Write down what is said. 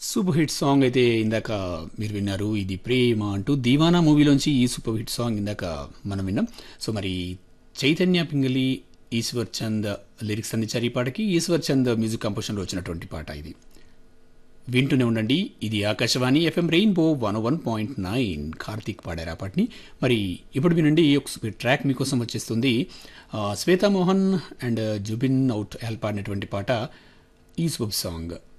Super hit song అయితే ఇందాక మీరు విన్నారు. ఇది ప్రేమ అంటూ దీవానా మూవీలోంచి ఈ సూపర్ హిట్ సాంగ్ ఇందాక మనం విన్నాం. సో మరి చైతన్య పింగళి, ఈశ్వర్ చంద్ లిరిక్స్ అందించారు ఈ పాటకి. ఈశ్వర్ చంద్ మ్యూజిక్ కంపోజిషన్లో వచ్చినటువంటి పాట ఇది. వింటూనే ఉండండి. ఇది ఆకాశవాణి ఎఫ్ఎం రెయిన్బో 101.9. కార్తీక్ పాడారు ఆ పాటని. మరి ఇప్పుడు వినండి, ఒక ట్రాక్ మీకోసం వచ్చేస్తుంది. శ్వేతా మోహన్ అండ్ జుబిన్ అవుట్ పాడినటువంటి పాట ఈ సూపర్ సాంగ్.